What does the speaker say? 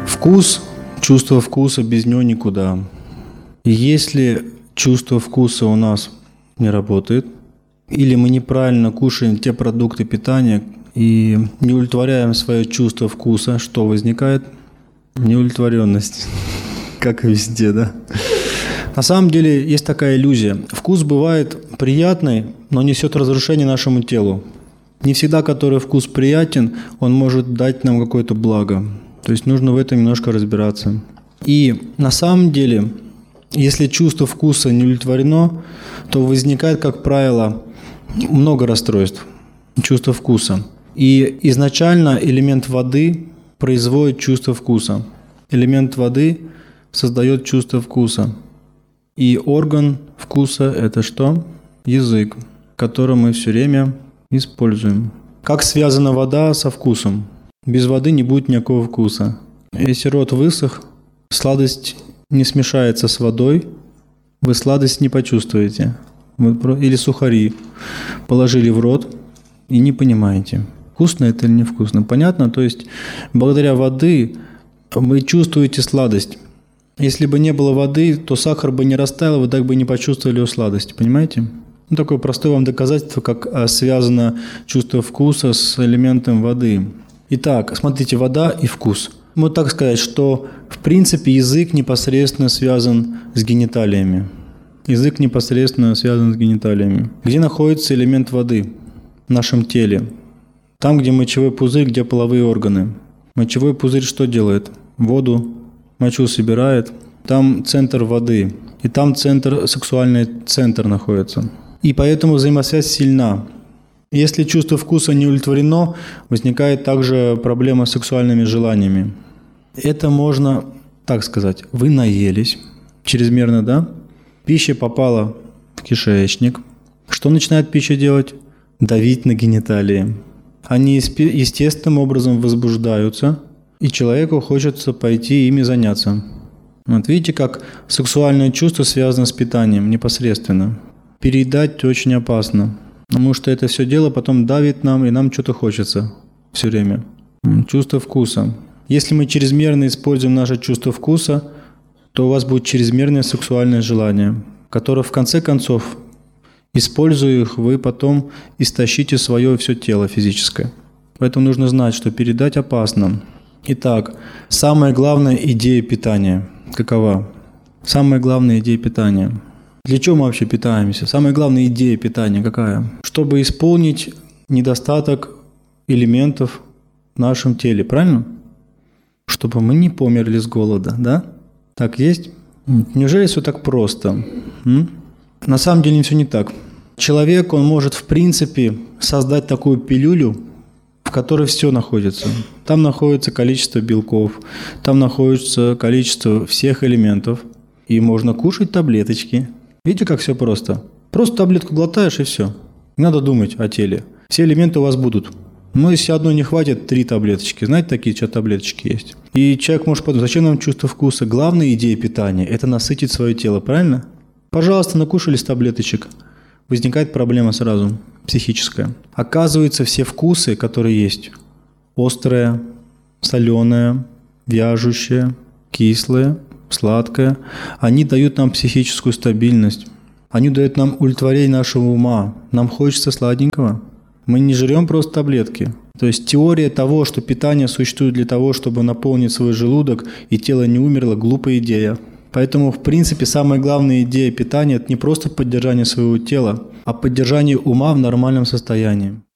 Вкус, чувство вкуса, без него никуда. И если чувство вкуса у нас не работает, или мы неправильно кушаем те продукты питания и не удовлетворяем свое чувство вкуса, что возникает? Неудовлетворенность, как и везде, да? На самом деле есть такая иллюзия. Вкус бывает приятный, но несет разрушение нашему телу. Не всегда, который вкус приятен, он может дать нам какое-то благо. То есть нужно в этом немножко разбираться. И на самом деле, если чувство вкуса не удовлетворено, то возникает, как правило, много расстройств чувства вкуса. И изначально элемент воды производит чувство вкуса. Элемент воды создает чувство вкуса. И орган вкуса – это что? Язык, который мы все время используем. Как связана вода со вкусом? Без воды не будет никакого вкуса. Если рот высох, сладость не смешается с водой, вы сладость не почувствуете. Или сухари положили в рот и не понимаете, вкусно это или невкусно. Понятно? То есть благодаря воды вы чувствуете сладость. Если бы не было воды, то сахар бы не растаял, вы так бы не почувствовали его сладость. Понимаете? Такое простое вам доказательство, как связано чувство вкуса с элементом воды. Итак, смотрите, вода и вкус. Можно так сказать, что в принципе язык непосредственно связан с гениталиями. Язык непосредственно связан с гениталиями. Где находится элемент воды в нашем теле? Там, где мочевой пузырь, где половые органы. Мочевой пузырь что делает? Воду, мочу собирает. Там центр воды. И там сексуальный центр находится. И поэтому взаимосвязь сильна. Если чувство вкуса не удовлетворено, возникает также проблема с сексуальными желаниями. Это можно так сказать. Вы наелись чрезмерно, да? Пища попала в кишечник. Что начинает пища делать? Давить на гениталии. Они естественным образом возбуждаются, и человеку хочется пойти ими заняться. Вот видите, как сексуальное чувство связано с питанием непосредственно. Переедать очень опасно, потому что это все дело потом давит нам, и нам что-то хочется все время. Чувство вкуса. Если мы чрезмерно используем наше чувство вкуса, то у вас будет чрезмерное сексуальное желание, которое в конце концов, используя их, вы потом истощите свое все тело физическое. Поэтому нужно знать, что передать опасно. Итак, самая главная идея питания какова? Самая главная идея питания. Для чего мы вообще питаемся? Самая главная идея питания какая? Чтобы исполнить недостаток элементов в нашем теле, правильно? Чтобы мы не померли с голода, да? Так есть? Неужели все так просто? На самом деле все не так. Человек, он может в принципе создать такую пилюлю, в которой все находится. Там находится количество белков, там находится количество всех элементов. И можно кушать таблеточки. Видите, как все просто? Просто таблетку глотаешь и все. Не надо думать о теле. Все элементы у вас будут. Но если одной не хватит, 3 таблеточки. Знаете, такие что таблеточки есть? И человек может подумать, зачем нам чувство вкуса? Главная идея питания – это насытить свое тело, правильно? Пожалуйста, накушались таблеточек. Возникает проблема сразу, психическая. Оказывается, все вкусы, которые есть – острое, соленое, вяжущее, кислое, сладкое, они дают нам психическую стабильность. Они дают нам удовлетворение нашего ума. Нам хочется сладенького. Мы не жрем просто таблетки. То есть теория того, что питание существует для того, чтобы наполнить свой желудок и тело не умерло, глупая идея. Поэтому, в принципе, самая главная идея питания – это не просто поддержание своего тела, а поддержание ума в нормальном состоянии.